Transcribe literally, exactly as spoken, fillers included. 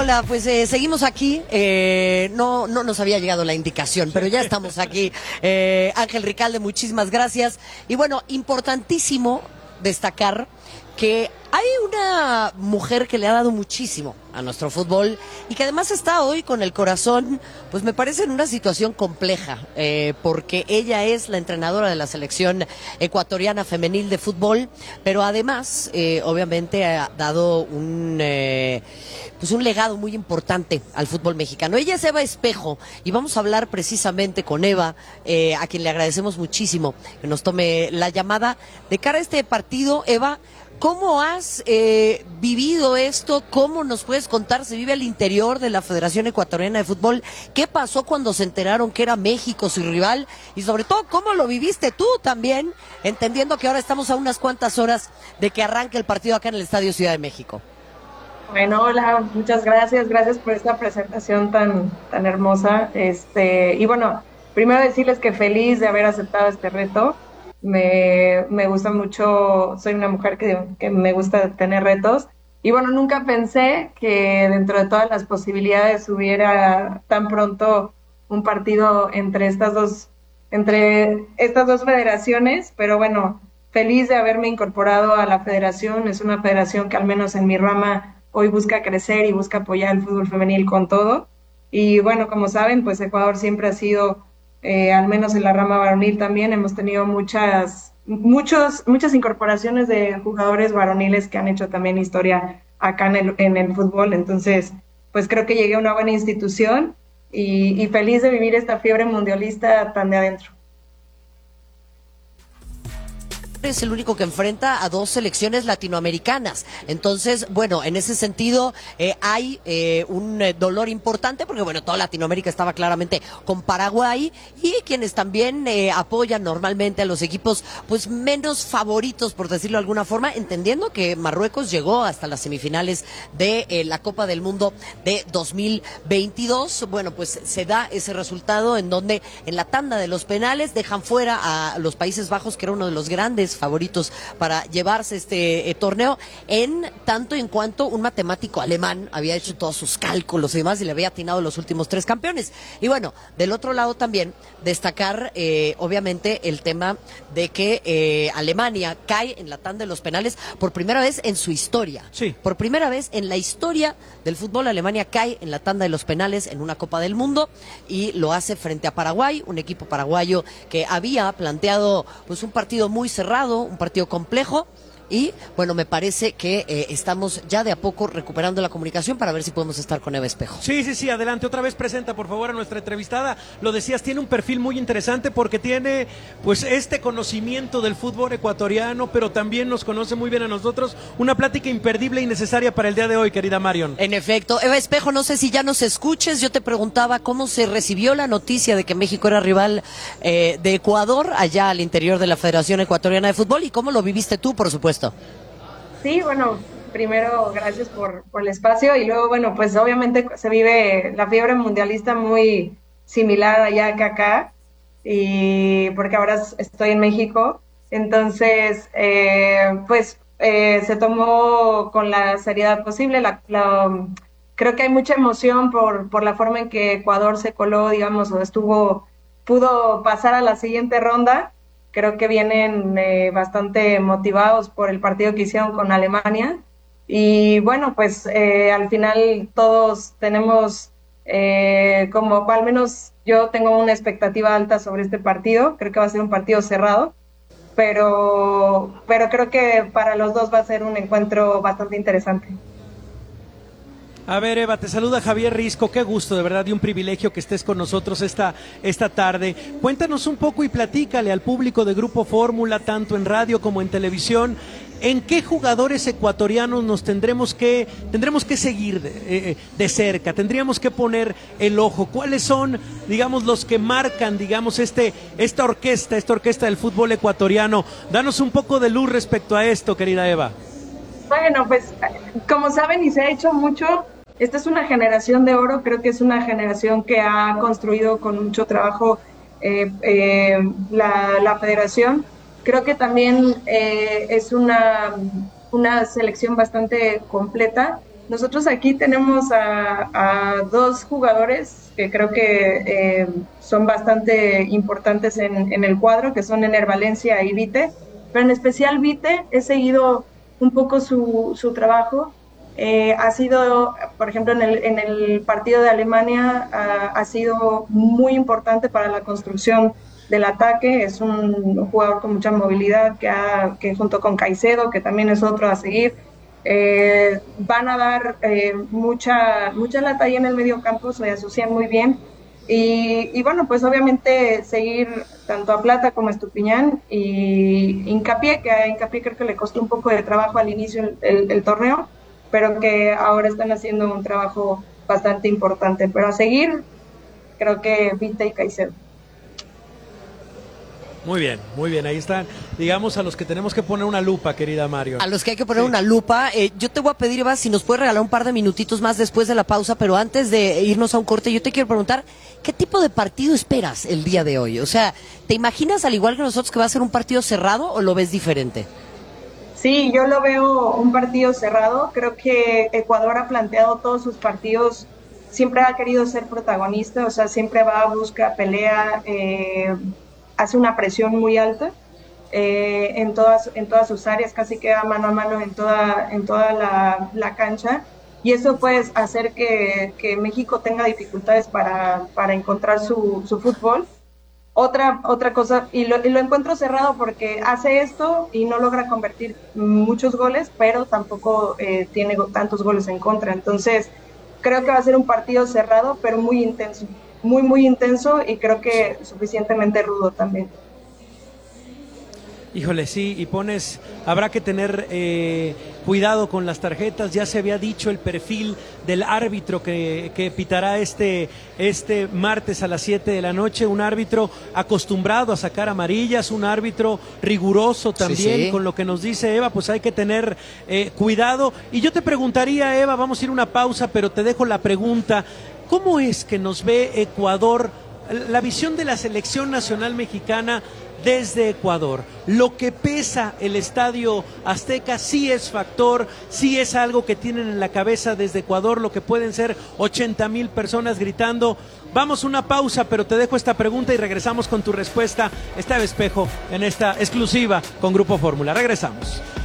Hola, pues eh, seguimos aquí. Eh, no, no nos había llegado la indicación, pero ya estamos aquí. Eh, Ángel Ricalde, muchísimas gracias. Y bueno, importantísimo destacar que hay una mujer que le ha dado muchísimo a nuestro fútbol y que además está hoy con el corazón, pues me parece en una situación compleja, eh, porque ella es la entrenadora de la selección ecuatoriana femenil de fútbol, pero además, eh, obviamente, ha dado un, eh, pues un legado muy importante al fútbol mexicano. Ella es Eva Espejo y vamos a hablar precisamente con Eva, eh, a quien le agradecemos muchísimo que nos tome la llamada. De cara a este partido, Eva, ¿cómo has eh, vivido esto? ¿Cómo nos puedes contar? Se vive al interior de la Federación Ecuatoriana de Fútbol. ¿Qué pasó cuando se enteraron que era México su rival? Y sobre todo, ¿cómo lo viviste tú también? Entendiendo que ahora estamos a unas cuantas horas de que arranque el partido acá en el Estadio Ciudad de México. Bueno, hola, muchas gracias, gracias por esta presentación tan, tan hermosa. Este, y bueno, primero decirles que feliz de haber aceptado este reto. Me, me gusta mucho, soy una mujer que, que me gusta tener retos. Y bueno, nunca pensé que dentro de todas las posibilidades hubiera tan pronto un partido entre estas dos, entre estas dos federaciones, pero bueno, feliz de haberme incorporado a la federación. Es una federación que al menos en mi rama hoy busca crecer y busca apoyar el fútbol femenil con todo. Y bueno, como saben, pues Ecuador siempre ha sido, eh, al menos en la rama varonil también, hemos tenido muchas, muchos, muchas incorporaciones de jugadores varoniles que han hecho también historia acá en el, en el fútbol. Entonces, pues creo que llegué a una buena institución y, y feliz de vivir esta fiebre mundialista tan de adentro. Es el único que enfrenta a dos selecciones latinoamericanas. Entonces, bueno, en ese sentido eh, hay eh, un eh, dolor importante porque, bueno, toda Latinoamérica estaba claramente con Paraguay y quienes también eh, apoyan normalmente a los equipos pues menos favoritos, por decirlo de alguna forma, entendiendo que Marruecos llegó hasta las semifinales de eh, la Copa del Mundo de dos mil veintidós. Bueno, pues se da ese resultado en donde en la tanda de los penales dejan fuera a los Países Bajos, que era uno de los grandes favoritos para llevarse este eh, torneo, en tanto en cuanto un matemático alemán había hecho todos sus cálculos y demás y le había atinado los últimos tres campeones. Y bueno, del otro lado también destacar eh, obviamente el tema de que eh, Alemania cae en la tanda de los penales por primera vez en su historia. Sí. Por primera vez en la historia del fútbol, Alemania cae en la tanda de los penales en una Copa del Mundo y lo hace frente a Paraguay, un equipo paraguayo que había planteado pues un partido muy cerrado, un partido complejo. Y bueno, me parece que eh, estamos ya de a poco recuperando la comunicación para ver si podemos estar con Eva Espejo. Sí, sí, sí, adelante. Otra vez presenta, por favor, a nuestra entrevistada. Lo decías, tiene un perfil muy interesante porque tiene, pues, este conocimiento del fútbol ecuatoriano, pero también nos conoce muy bien a nosotros. Una plática imperdible y necesaria para el día de hoy, querida Marion. En efecto. Eva Espejo, no sé si ya nos escuches. Yo te preguntaba cómo se recibió la noticia de que México era rival eh, de Ecuador allá al interior de la Federación Ecuatoriana de Fútbol y cómo lo viviste tú, por supuesto. Sí, bueno, primero gracias por, por el espacio y luego, bueno, pues obviamente se vive la fiebre mundialista muy similar allá que acá, y porque ahora estoy en México, entonces, eh, pues eh, se tomó con la seriedad posible, la, la, creo que hay mucha emoción por, por la forma en que Ecuador se coló, digamos, o estuvo, pudo pasar a la siguiente ronda. Creo que vienen eh, bastante motivados por el partido que hicieron con Alemania. Y bueno, pues eh, al final todos tenemos, eh, como al menos yo tengo una expectativa alta sobre este partido. Creo que va a ser un partido cerrado, pero, pero creo que para los dos va a ser un encuentro bastante interesante. A ver, Eva, te saluda Javier Risco, qué gusto, de verdad, y un privilegio que estés con nosotros esta, esta tarde. Cuéntanos un poco y platícale al público de Grupo Fórmula, tanto en radio como en televisión, ¿en qué jugadores ecuatorianos nos tendremos que, tendremos que seguir de, eh, de cerca? Tendríamos que poner el ojo. ¿Cuáles son, digamos, los que marcan, digamos, este, esta orquesta, esta orquesta del fútbol ecuatoriano? Danos un poco de luz respecto a esto, querida Eva. Bueno, pues como saben y se ha hecho mucho, esta es una generación de oro. Creo que es una generación que ha construido con mucho trabajo eh, eh, la, la federación. Creo que también eh, es una, una selección bastante completa. nosotros aquí tenemos a, a dos jugadores que creo que eh, son bastante importantes en, en el cuadro, que son Ener Valencia y Vite, pero en especial Vite, he seguido un poco su, su trabajo. Eh, ha sido, por ejemplo, en el, en el partido de Alemania, uh, ha sido muy importante para la construcción del ataque. Es un jugador con mucha movilidad que, ha, que junto con Caicedo, que también es otro a seguir, eh, van a dar eh, mucha, mucha lata ahí en el medio campo, se asocian muy bien. Y, y bueno, pues obviamente seguir tanto a Plata como a Estupiñán y Hincapié, que a Hincapié creo que le costó un poco de trabajo al inicio el, el, el torneo, pero que ahora están haciendo un trabajo bastante importante. Pero a seguir, creo que Vite y Caicedo. Muy bien, muy bien, ahí están, digamos, a los que tenemos que poner una lupa, querida Mario. A los que hay que poner Sí. una lupa. Eh, yo te voy a pedir, Eva, si nos puedes regalar un par de minutitos más después de la pausa, pero antes de irnos a un corte, yo te quiero preguntar, ¿qué tipo de partido esperas el día de hoy? O sea, ¿te imaginas, al igual que nosotros, que va a ser un partido cerrado o lo ves diferente? Sí, yo lo veo un partido cerrado. Creo que Ecuador ha planteado todos sus partidos, siempre ha querido ser protagonista, o sea, siempre va, busca, pelea, eh, hace una presión muy alta eh, en, todas, en todas sus áreas, casi queda mano a mano en toda, en toda la, la cancha, y eso puede hacer que, que México tenga dificultades para, para encontrar su, su fútbol. Otra, otra cosa, y lo, y lo encuentro cerrado porque hace esto y no logra convertir muchos goles, pero tampoco eh, tiene tantos goles en contra. Entonces, creo que va a ser un partido cerrado, pero muy intenso. Muy, muy intenso y creo que suficientemente rudo también. Híjole, sí, y pones, habrá que tener eh, cuidado con las tarjetas. Ya se había dicho el perfil del árbitro que, que pitará este, este martes a las siete de la noche, un árbitro acostumbrado a sacar amarillas, un árbitro riguroso también, sí, sí. Con lo que nos dice Eva, pues hay que tener eh, cuidado. Y yo te preguntaría, Eva, vamos a ir a una pausa, pero te dejo la pregunta, ¿cómo es que nos ve Ecuador, la visión de la selección nacional mexicana desde Ecuador? Lo que pesa el Estadio Azteca sí es factor, sí es algo que tienen en la cabeza desde Ecuador, lo que pueden ser ochenta mil personas gritando. Vamos a una pausa, pero te dejo esta pregunta y regresamos con tu respuesta. Está de Espejo en esta exclusiva con Grupo Fórmula. Regresamos.